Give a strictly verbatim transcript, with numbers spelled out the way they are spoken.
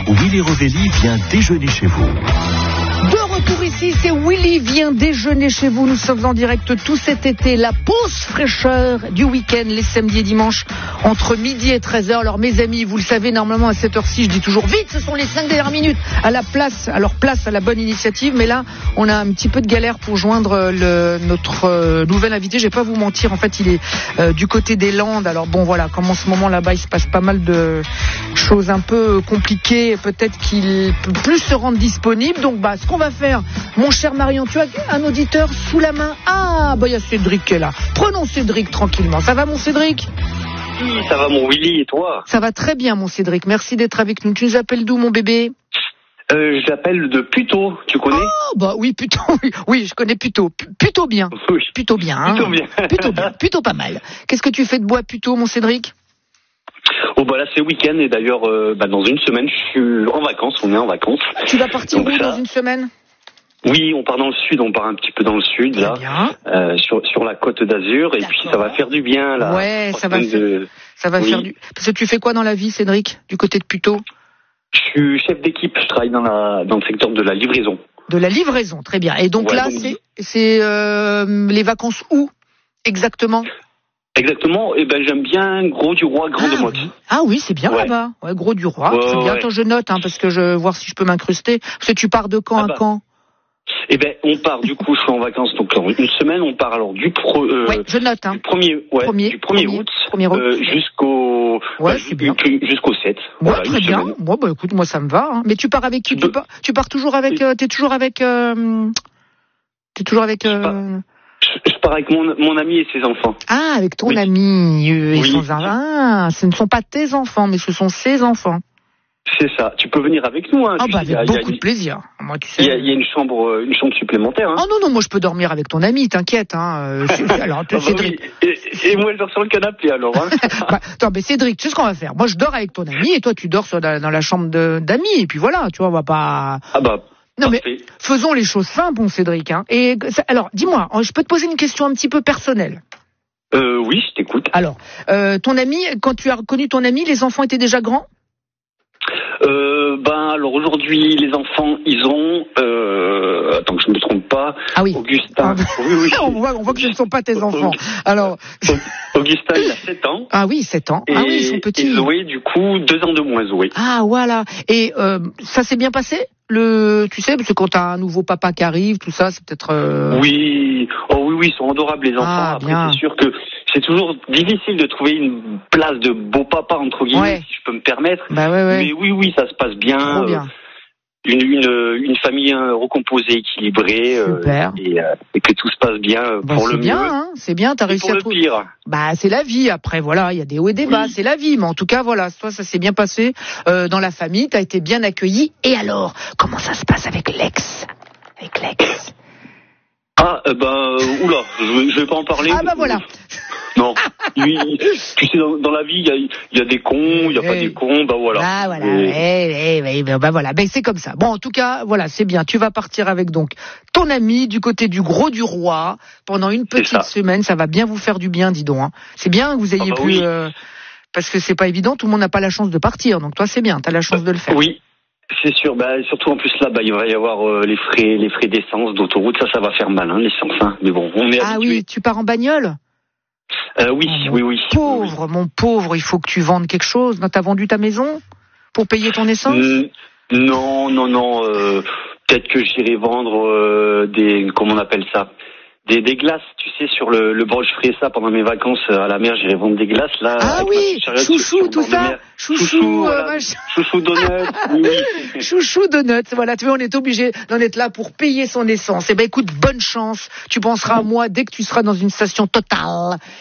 Willy Rovelli vient déjeuner chez vous. De retour ici, c'est Willy vient déjeuner chez vous. Nous sommes en direct tout cet été. La pause fraîcheur du week-end, les samedis et dimanches, entre midi et treize heures. Alors mes amis, vous le savez, normalement à cette heure-ci, je dis toujours vite, ce sont les cinq dernières minutes à la place, alors place à la bonne initiative. Mais là, on a un petit peu de galère pour joindre le, notre euh, nouvel invité. Je vais pas vous mentir, en fait, il est euh, du côté des Landes. Alors bon, voilà, comme en ce moment là-bas, il se passe pas mal de choses un peu compliquées. Peut-être qu'il peut plus se rendre disponible. Donc bah, ce qu'on va faire, mon cher Marion, tu as un auditeur sous la main. Ah, bah il y a Cédric qui est là. Prenons Cédric tranquillement. Ça va mon Cédric ? Oui, ça va mon Willy, et toi ? Ça va très bien mon Cédric, merci d'être avec nous. Tu nous appelles d'où mon bébé ? euh, J'appelle de Puteaux, tu connais ? Oh, bah oui, plutôt, oui, oui, je connais plutôt, plutôt bien. Oui. Plutôt bien, hein. Plutôt bien. Plutôt bien, plutôt pas mal. Qu'est-ce que tu fais de bois Puteaux mon Cédric ? Oh bah là c'est week-end et d'ailleurs euh, bah, dans une semaine je suis en vacances, on est en vacances. Tu vas partir Donc où ça... dans une semaine ? Oui, on part dans le sud, on part un petit peu dans le sud là, euh, sur sur la Côte d'Azur et D'accord. puis ça va faire du bien là. Ouais, ça va, faire, de... ça va oui. faire du. Parce que tu fais quoi dans la vie, Cédric, du côté de Puteaux ? Je suis chef d'équipe, je travaille dans la dans le secteur de la livraison. De la livraison, très bien. Et donc ouais, là, donc... c'est c'est euh, les vacances où exactement ? Exactement, et ben j'aime bien Gros du Roi, Grande ah, Motte. Oui. Ah oui, c'est bien ouais. Là-bas. Ouais, Gros du Roi, ouais, très bien. Ouais. Attends, je note, hein, parce que je veux voir si je peux m'incruster. Parce que tu pars de quand ah à bah. quand ? Eh ben, on part du coup, je suis en vacances, donc en une semaine, on part alors du pro, euh, ouais, je note, hein. du premier, ouais, premier, du premier, premier août, premier août. Euh, jusqu'au, ouais, bah, c'est bien. jusqu'au sept. Ouais, voilà, très bien. Moi, bah écoute, moi ça me va. Hein. Mais tu pars avec qui tu, tu, pars, tu pars toujours avec, euh, t'es toujours avec, euh, t'es toujours avec. Euh... Je, pars, je, je pars avec mon, mon ami et ses enfants. Ah, avec ton oui. ami. Euh, oui. Ils sont, ah, ce ne sont pas tes enfants, mais ce sont ses enfants. C'est ça. Tu peux venir avec nous. Hein. Ah bah avec a, beaucoup a, de plaisir. Moi, tu sais. Il y, y a une chambre, une chambre supplémentaire. Hein. Oh non non, moi je peux dormir avec ton ami, t'inquiète. Hein. Alors, ah bah Cédric. Oui. Et, et moi je dors sur le canapé alors. Hein. bah, attends, mais Cédric, tu sais ce qu'on va faire ? Moi je dors avec ton ami et toi tu dors sur la, dans la chambre de, d'amis et puis voilà, tu vois, on va pas. Ah bah. Non parfait. Mais faisons les choses simples, mon Cédric. Hein. Et alors, dis-moi, je peux te poser une question un petit peu personnelle. Euh, oui, je t'écoute. Alors, euh, ton ami, quand tu as reconnu ton ami, les enfants étaient déjà grands ? Euh, ben alors aujourd'hui les enfants ils ont euh, attends que je ne me trompe pas. Ah oui. Augustin. Ah, oui, oui. on voit on voit que ce ne sont pas tes enfants. Alors Augustin il a sept ans. Ah oui, sept ans. Et, ah oui, ils sont petits. Et Zoé du coup deux ans de moins Zoé. Ah voilà. Et euh, ça s'est bien passé le tu sais parce que quand t'as un nouveau papa qui arrive tout ça c'est peut-être euh... Oui. Oh oui oui, ils sont adorables les enfants. Ah, après bien. c'est sûr que c'est toujours difficile de trouver une place de beau papa entre guillemets ouais. si je peux me permettre. Bah ouais, ouais. Mais oui oui, ça se passe bien. Trop bien. Une, une, une famille recomposée, équilibrée, Super. Euh, et, euh, et que tout se passe bien bon, pour le bien, mieux. Hein, c'est bien, t'as réussi pour à le trouver. Pire. Bah c'est la vie. Après voilà, il y a des hauts et des bas, oui. C'est la vie. Mais en tout cas voilà, toi ça s'est bien passé euh, dans la famille, t'as été bien accueilli. Et alors, comment ça se passe avec l'ex, avec l'ex? Ah euh, ben euh, oula, je, je vais pas en parler. Ah bah voilà. Non, lui, tu sais, dans, dans la vie, il y a, y a des cons, il n'y a hey. pas des cons, bah voilà. Ah voilà, et... hey, hey, hey, bah voilà, ben c'est comme ça. Bon, en tout cas, voilà, c'est bien. Tu vas partir avec donc ton ami du côté du Gros du Roi pendant une petite ça. semaine. Ça va bien vous faire du bien, dis donc. Hein. C'est bien que vous ayez ah bah pu, oui. euh, parce que c'est pas évident. Tout le monde n'a pas la chance de partir, donc toi c'est bien, t'as la chance de le faire. Oui. C'est sûr, bah, surtout en plus là, bah, il va y avoir euh, les frais, les frais d'essence, d'autoroute, ça, ça va faire mal, hein, l'essence, hein. Mais bon, on est ah habitué. oui, tu pars en bagnole? Euh, oui, oh, oui, oui. Pauvre, oui. mon pauvre, il faut que tu vendes quelque chose. T'as vendu ta maison pour payer ton essence? mmh, Non, non, non. Euh, peut-être que j'irai vendre euh, des, comment on appelle ça, des, des glaces. Tu sais, sur le, le bord, je ferai ça pendant mes vacances à la mer. J'irai vendre des glaces là. Ah oui, chouchou, sur, tout ça. Chouchou, chouchou, euh, voilà. chouchou donuts. Oui. Chouchou donuts. Voilà, tu vois, on est obligé d'en être là pour payer son essence. Eh ben, écoute, bonne chance. Tu penseras à moi dès que tu seras dans une station Total.